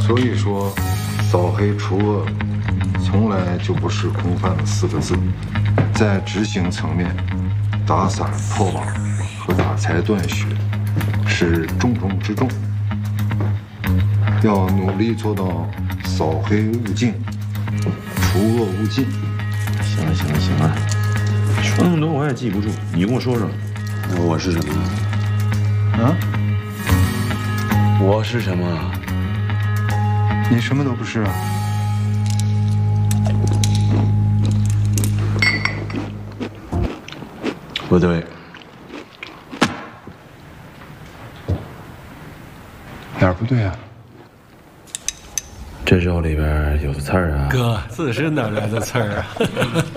所以说，扫黑除恶从来就不是空泛的4个字，在执行层面，打散破网和打财断血是重中之重，要努力做到扫黑勿尽，除恶务尽。 行了行了行了，说那么多我也记不住，你跟我说说， 那我是什么？ 啊？ 我是什么？ 你什么都不是啊。 不对， 哪儿不对啊？ 这肉里边有的刺儿啊。 哥，自身哪来的刺儿啊？